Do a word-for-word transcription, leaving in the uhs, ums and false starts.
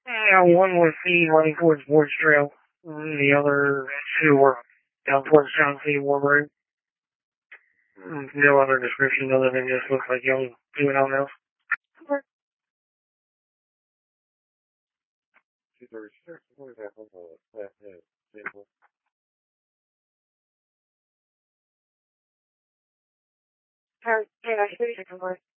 Yeah, one was feeding running towards Ward's Trail. The other two were down towards John C. Warburg. No other description other than just looks like young juvenile males. Alright, yeah, I should be checking for it.